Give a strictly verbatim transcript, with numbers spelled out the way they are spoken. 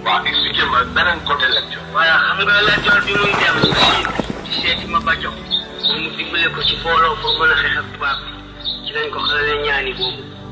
waaw expliqué ma beneen côté Lat Joor. voilà xam nga Lat Joor bi muy dem di seeti ma Badiou mu dimbale ko ci booloo pour mën a xeex ak tubaab bi ci lañ ko xalalee ñaani boobu